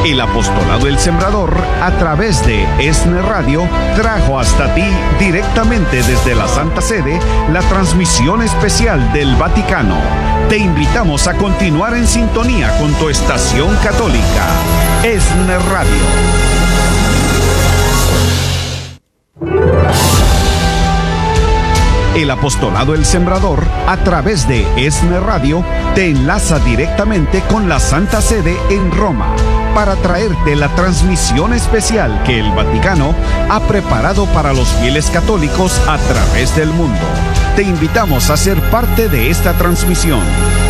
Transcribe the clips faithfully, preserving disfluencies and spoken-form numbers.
El apostolado del Sembrador, a través de ESNE Radio, trajo hasta ti directamente desde la Santa Sede la transmisión especial del Vaticano. Te invitamos a continuar en sintonía con tu estación católica, ESNE Radio. El apostolado del Sembrador, a través de ESNE Radio, te enlaza directamente con la Santa Sede en Roma para traerte la transmisión especial que el Vaticano ha preparado para los fieles católicos a través del mundo. Te invitamos a ser parte de esta transmisión.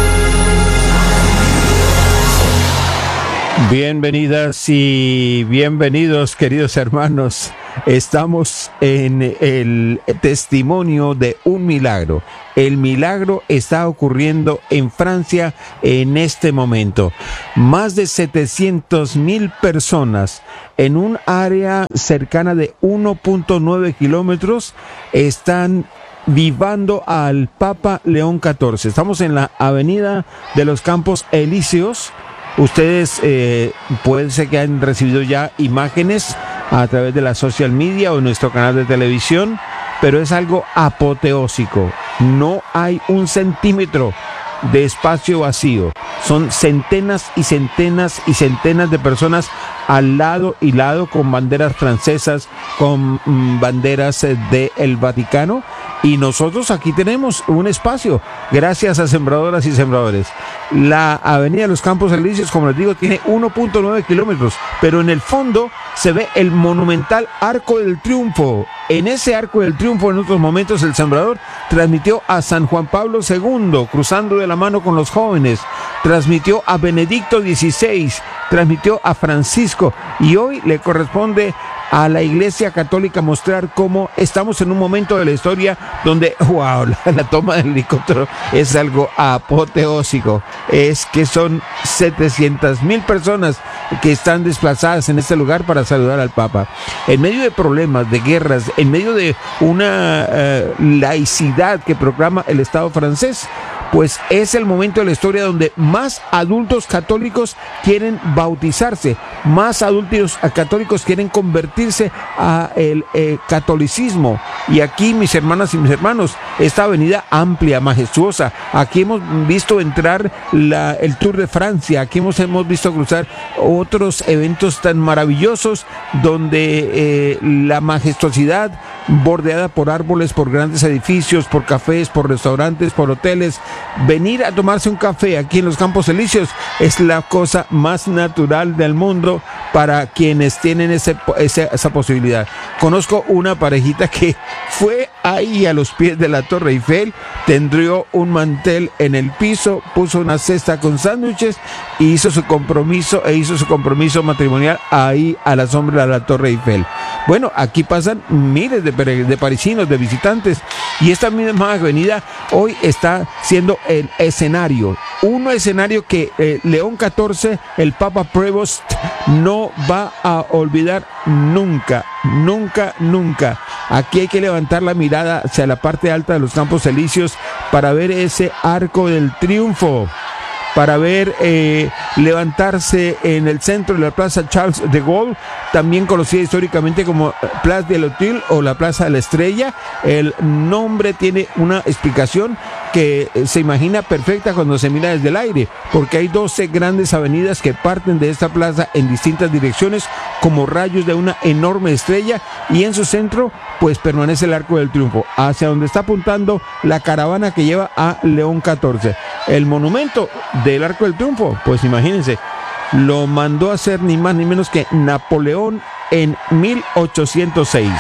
Bienvenidas y bienvenidos, queridos hermanos. Estamos en el testimonio de un milagro. El milagro está ocurriendo en Francia en este momento. Más de setecientas mil personas en un área cercana de uno punto nueve kilómetros están vivando al Papa León catorce. Estamos en la avenida de los Campos Elíseos. Ustedes eh, pueden ser que han recibido ya imágenes a través de la social media o nuestro canal de televisión, pero es algo apoteósico. No hay un centímetro de espacio vacío. Son centenas y centenas y centenas de personas al lado y lado con banderas francesas, con mm, banderas eh, del Vaticano. Y nosotros aquí tenemos un espacio, gracias a sembradoras y sembradores. La avenida de los Campos Elíseos, como les digo, tiene uno punto nueve kilómetros, pero en el fondo se ve el monumental Arco del Triunfo. En ese Arco del Triunfo, en otros momentos, el sembrador transmitió a San Juan Pablo segundo, cruzando de la mano con los jóvenes, transmitió a Benedicto dieciséis, transmitió a Francisco, y hoy le corresponde a la Iglesia Católica mostrar cómo estamos en un momento de la historia donde, wow, la, la toma del helicóptero es algo apoteósico. Es que son setecientas mil personas que están desplazadas en este lugar para saludar al Papa. En medio de problemas, de guerras, en medio de una uh, laicidad que proclama el Estado francés, pues es el momento de la historia donde más adultos católicos quieren bautizarse, más adultos católicos quieren convertirse a el eh, catolicismo. Y aquí, mis hermanas y mis hermanos, esta avenida amplia, majestuosa, aquí hemos visto entrar la, el Tour de Francia, aquí hemos, hemos visto cruzar otros eventos tan maravillosos donde eh, la majestuosidad bordeada por árboles, por grandes edificios, por cafés, por restaurantes, por hoteles. Venir a tomarse un café aquí en los Campos Elíseos es la cosa más natural del mundo para quienes tienen ese, ese, esa posibilidad. Conozco una parejita que fue ahí a los pies de la Torre Eiffel, tendió un mantel en el piso, puso una cesta con sándwiches y hizo su compromiso e hizo su compromiso matrimonial ahí a la sombra de la Torre Eiffel. Bueno, aquí pasan miles de, de parisinos, de visitantes, y esta misma avenida hoy está siendo el escenario, un escenario que eh, León catorce, el Papa Prevost, no va a olvidar nunca, nunca, nunca. Aquí hay que levantar la mirada hacia la parte alta de los Campos Elíseos para ver ese Arco del Triunfo, para ver eh, levantarse en el centro de la Plaza Charles de Gaulle, también conocida históricamente como Place de l'Hôtel o la Plaza de la Estrella. El nombre tiene una explicación que se imagina perfecta cuando se mira desde el aire, porque hay doce grandes avenidas que parten de esta plaza en distintas direcciones como rayos de una enorme estrella, y en su centro pues permanece el Arco del Triunfo, hacia donde está apuntando la caravana que lleva a León catorce. El monumento del Arco del Triunfo, pues imagínense, lo mandó a hacer ni más ni menos que Napoleón en mil ochocientos seis.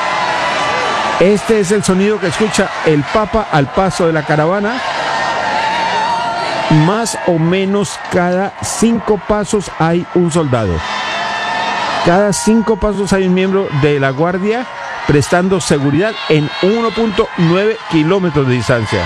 Este es el sonido que escucha el Papa al paso de la caravana. Más o menos cada cinco pasos hay un soldado. Cada cinco pasos hay un miembro de la guardia prestando seguridad en uno punto nueve kilómetros de distancia.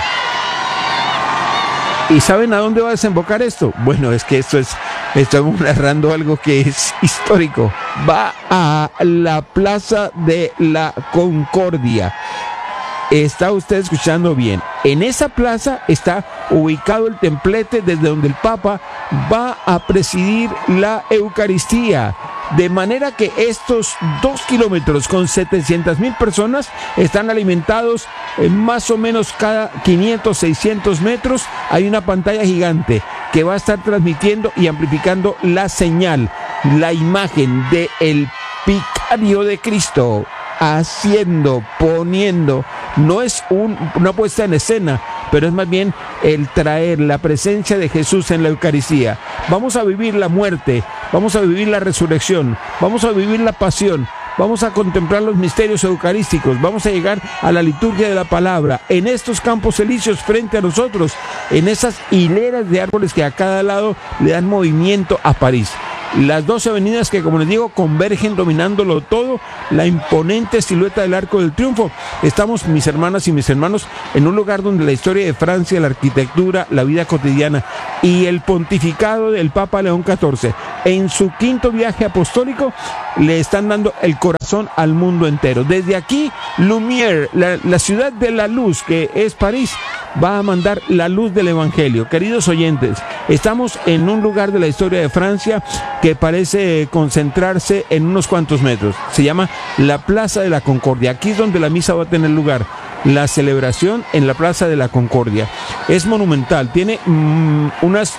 ¿Y saben a dónde va a desembocar esto? Bueno, es que esto es, estamos narrando algo que es histórico. Va a la Plaza de la Concordia. Está usted escuchando bien. En esa plaza está ubicado el templete desde donde el Papa va a presidir la Eucaristía. De manera que estos dos kilómetros con setecientas mil personas están alimentados en más o menos cada quinientos, seiscientos metros. Hay una pantalla gigante que va a estar transmitiendo y amplificando la señal, la imagen de el Vicario de Cristo, haciendo, poniendo, no es un, una puesta en escena, pero es más bien el traer la presencia de Jesús en la Eucaristía. Vamos a vivir la muerte, vamos a vivir la resurrección, vamos a vivir la pasión, vamos a contemplar los misterios eucarísticos, vamos a llegar a la liturgia de la palabra, en estos campos elíseos frente a nosotros, en esas hileras de árboles que a cada lado le dan movimiento a París. Las doce avenidas que, como les digo, convergen dominándolo todo, la imponente silueta del Arco del Triunfo. Estamos, mis hermanas y mis hermanos, en un lugar donde la historia de Francia, la arquitectura, la vida cotidiana y el pontificado del Papa León catorce, en su quinto viaje apostólico, le están dando el corazón al mundo entero. Desde aquí, Lumière, la, la ciudad de la luz, que es París, va a mandar la luz del Evangelio. Queridos oyentes, estamos en un lugar de la historia de Francia que parece concentrarse en unos cuantos metros. Se llama la Plaza de la Concordia. Aquí es donde la misa va a tener lugar. La celebración en la Plaza de la Concordia. Es monumental, tiene mmm, unas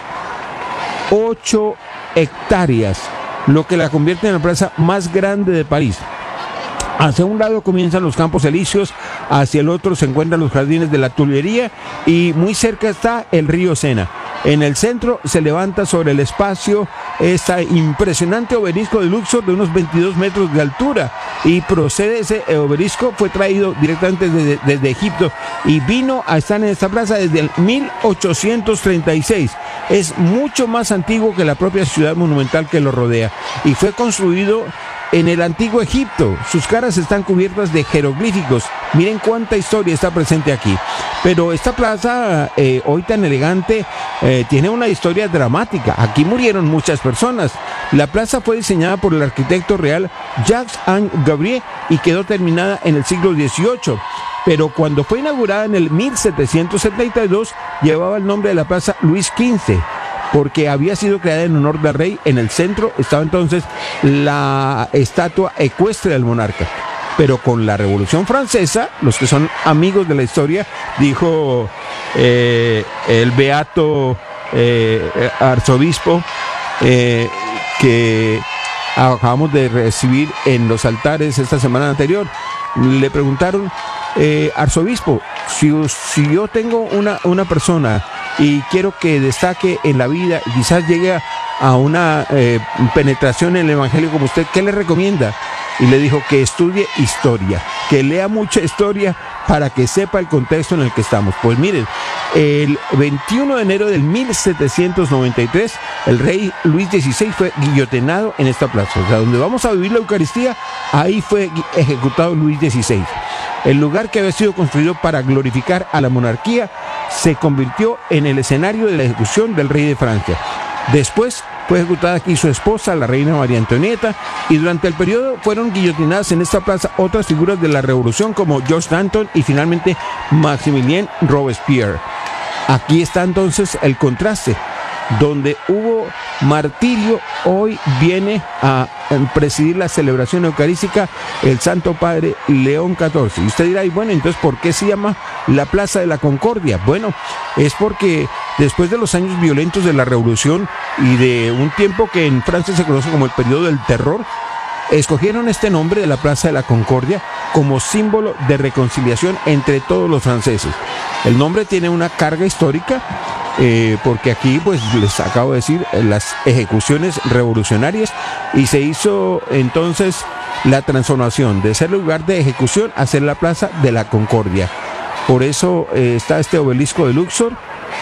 ocho hectáreas, lo que la convierte en la plaza más grande de París. Hacia un lado comienzan los Campos Elíseos, hacia el otro se encuentran los jardines de la Tullería y muy cerca está el río Sena. En el centro se levanta sobre el espacio este impresionante obelisco de Luxor de unos veintidós metros de altura, y procede ese obelisco, fue traído directamente desde, desde Egipto y vino a estar en esta plaza desde el mil ochocientos treinta y seis. Es mucho más antiguo que la propia ciudad monumental que lo rodea y fue construido en el antiguo Egipto. Sus caras están cubiertas de jeroglíficos. Miren cuánta historia está presente aquí. Pero esta plaza, eh, hoy tan elegante, eh, tiene una historia dramática. Aquí murieron muchas personas. La plaza fue diseñada por el arquitecto real Jacques-Anne Gabriel y quedó terminada en el siglo dieciocho. Pero cuando fue inaugurada en el mil setecientos setenta y dos, llevaba el nombre de la plaza Luis quince. Porque había sido creada en honor del rey. En el centro estaba entonces la estatua ecuestre del monarca. Pero con la Revolución Francesa, los que son amigos de la historia, dijo eh, el beato eh, arzobispo eh, que acabamos de recibir en los altares esta semana anterior, le preguntaron, eh, arzobispo, si, si yo tengo una, una persona y quiero que destaque en la vida, quizás llegue a una eh, penetración en el Evangelio como usted, ¿qué le recomienda? Y le dijo que estudie historia, que lea mucha historia para que sepa el contexto en el que estamos. Pues miren, el veintiuno de enero del mil setecientos noventa y tres, el rey Luis dieciséis fue guillotinado en esta plaza. O sea, donde vamos a vivir la Eucaristía, ahí fue ejecutado Luis dieciséis. El lugar que había sido construido para glorificar a la monarquía se convirtió en el escenario de la ejecución del rey de Francia. Después fue ejecutada aquí su esposa, la reina María Antonieta, y durante el periodo fueron guillotinadas en esta plaza otras figuras de la revolución como George Danton y finalmente Maximilien Robespierre. Aquí está entonces el contraste. Donde hubo martirio, hoy viene a presidir la celebración eucarística el Santo Padre León catorce. Y usted dirá, y bueno, entonces ¿por qué se llama la Plaza de la Concordia? Bueno, es porque después de los años violentos de la Revolución y de un tiempo que en Francia se conoce como el periodo del terror, escogieron este nombre de la Plaza de la Concordia como símbolo de reconciliación entre todos los franceses. El nombre tiene una carga histórica, eh, porque aquí, pues les acabo de decir, las ejecuciones revolucionarias, y se hizo entonces la transformación de ser lugar de ejecución a ser la Plaza de la Concordia. Por eso eh, está este obelisco de Luxor,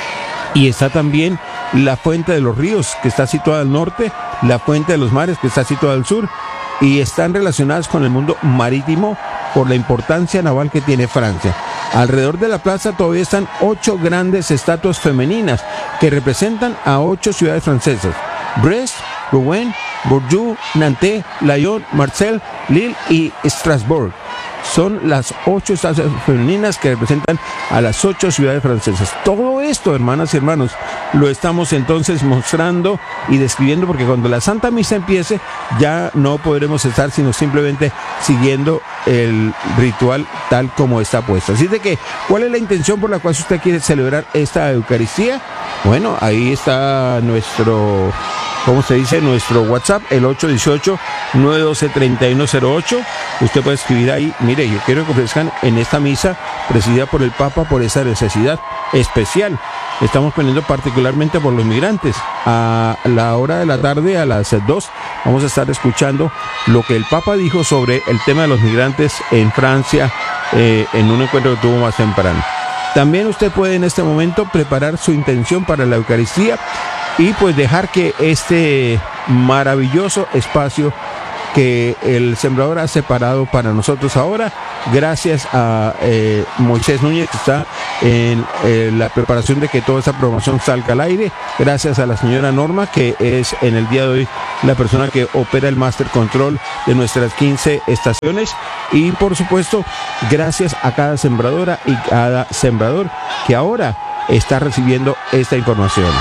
y está también la Fuente de los Ríos, que está situada al norte, la Fuente de los Mares, que está situada al sur, y están relacionadas con el mundo marítimo por la importancia naval que tiene Francia. Alrededor de la plaza todavía están ocho grandes estatuas femeninas que representan a ocho ciudades francesas: Brest, Rouen, Bordeaux, Nantes, Lyon, Marseille, Lille y Strasbourg. son las ocho estatuas femeninas que representan a las ocho ciudades francesas. Todo esto, hermanas y hermanos, lo estamos entonces mostrando y describiendo, porque cuando la Santa Misa empiece ya no podremos estar sino simplemente siguiendo el ritual tal como está puesto. Así de que, ¿cuál es la intención por la cual usted quiere celebrar esta Eucaristía? Bueno, ahí está nuestro, ¿cómo se dice? Nuestro WhatsApp, el ocho uno ocho, nueve uno dos, tres uno cero ocho. Usted puede escribir ahí, mire, yo quiero que ofrezcan en esta misa presidida por el Papa por esa necesidad especial. Estamos poniendo particularmente por los migrantes. A la hora de la tarde, a las dos, vamos a estar escuchando lo que el Papa dijo sobre el tema de los migrantes en Francia, eh, en un encuentro que tuvo más temprano. También usted puede en este momento preparar su intención para la Eucaristía y pues dejar que este maravilloso espacio que el Sembrador ha separado para nosotros ahora, gracias a eh, Moisés Núñez, que está en eh, la preparación de que toda esa programación salga al aire, gracias a la señora Norma, que es en el día de hoy la persona que opera el Master Control de nuestras quince estaciones, y por supuesto gracias a cada sembradora y cada sembrador que ahora está recibiendo esta información.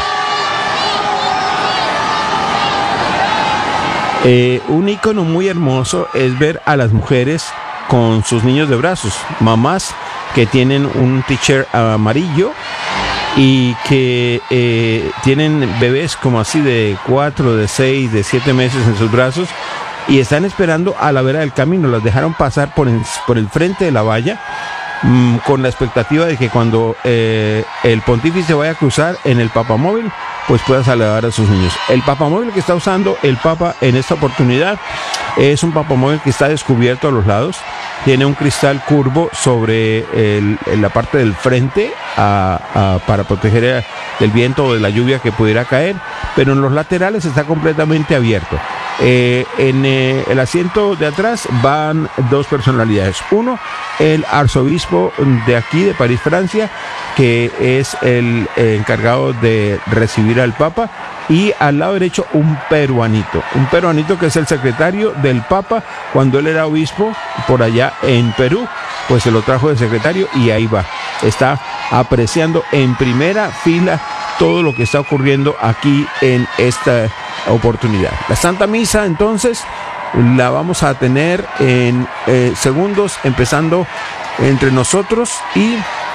Eh, un icono muy hermoso es ver a las mujeres con sus niños de brazos, mamás que tienen un t-shirt amarillo y que eh, tienen bebés como así de cuatro, de seis, de siete meses en sus brazos y están esperando a la vera del camino. Las dejaron pasar por el, por el frente de la valla mmm, con la expectativa de que cuando eh, el pontífice vaya a cruzar en el papamóvil, pues pueda saludar a sus niños. El papamóvil que está usando el Papa en esta oportunidad es un papamóvil que está descubierto a los lados, tiene un cristal curvo sobre el, en la parte del frente a, a, para proteger del viento o de la lluvia que pudiera caer, pero en los laterales está completamente abierto. Eh, en eh, el asiento de atrás van dos personalidades. Uno, el arzobispo de aquí, de París, Francia, que es el eh, encargado de recibir al Papa, y al lado derecho un peruanito, un peruanito que es el secretario del Papa cuando él era obispo por allá en Perú, pues se lo trajo de secretario y ahí va, está apreciando en primera fila todo lo que está ocurriendo aquí en esta oportunidad. La Santa Misa entonces la vamos a tener en eh, segundos, empezando entre nosotros, y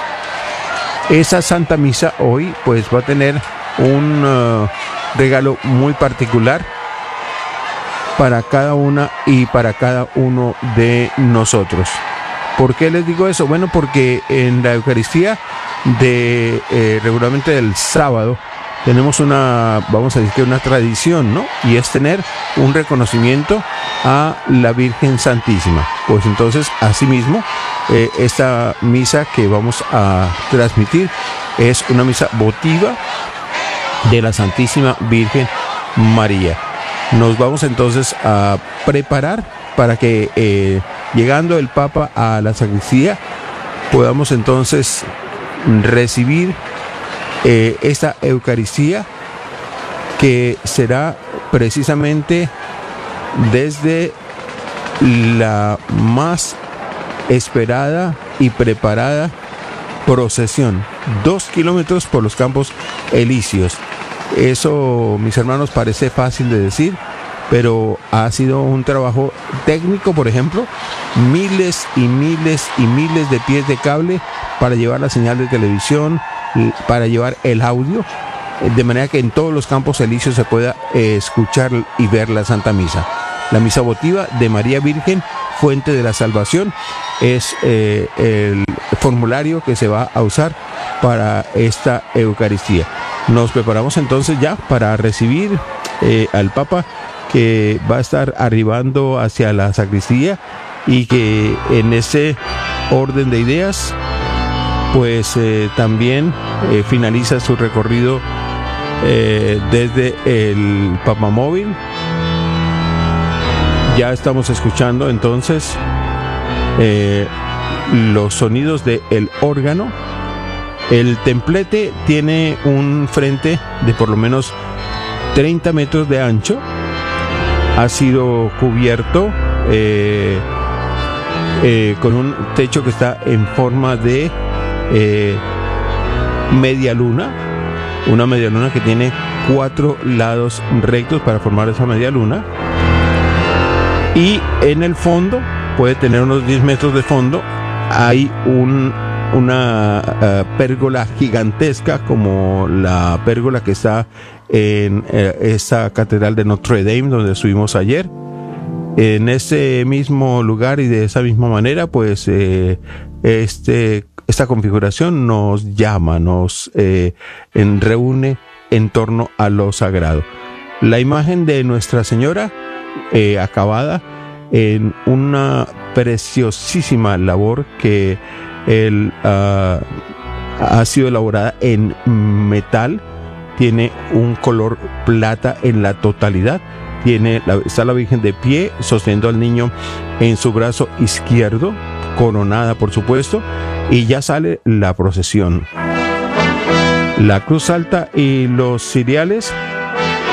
esa Santa Misa hoy pues va a tener un uh, regalo muy particular para cada una y para cada uno de nosotros. ¿Por qué les digo eso? Bueno, porque en la Eucaristía de eh, regularmente del sábado tenemos una, vamos a decir que una tradición, ¿no? Y es tener un reconocimiento a la Virgen Santísima. Pues entonces, asimismo, eh, esta misa que vamos a transmitir es una misa votiva de la Santísima Virgen María. Nos vamos entonces a preparar para que eh, llegando el Papa a la sacristía podamos entonces recibir eh, esta Eucaristía, que será precisamente desde la más esperada y preparada procesión, dos kilómetros por los Campos Elíseos. Eso, mis hermanos, parece fácil de decir, pero ha sido un trabajo técnico. Por ejemplo, miles y miles y miles de pies de cable para llevar la señal de televisión, para llevar el audio, de manera que en todos los Campos Elíseos se pueda eh, escuchar y ver la Santa Misa. La misa votiva de María Virgen, fuente de la salvación, es eh, el formulario que se va a usar para esta Eucaristía. Nos preparamos entonces ya para recibir eh, al Papa, que va a estar arribando hacia la sacristía, y que en ese orden de ideas pues eh, también eh, finaliza su recorrido eh, desde el papamóvil. Ya estamos escuchando entonces eh, los sonidos del órgano. El templete tiene un frente de por lo menos treinta metros de ancho. Ha sido cubierto eh, eh, con un techo que está en forma de eh, media luna, una media luna que tiene cuatro lados rectos para formar esa media luna, y en el fondo puede tener unos diez metros de fondo. Hay un, una uh, pérgola gigantesca, como la pérgola que está en uh, esa catedral de Notre Dame donde estuvimos ayer. En ese mismo lugar y de esa misma manera, pues eh, este, esta configuración nos llama, nos eh, en, reúne en torno a lo sagrado. La imagen de Nuestra Señora eh, acabada en una preciosísima labor que el, uh, ha sido elaborada en metal, tiene un color plata en la totalidad. Tiene la, está la Virgen de pie, sosteniendo al niño en su brazo izquierdo, coronada por supuesto, y ya sale la procesión. La cruz alta y los ciriales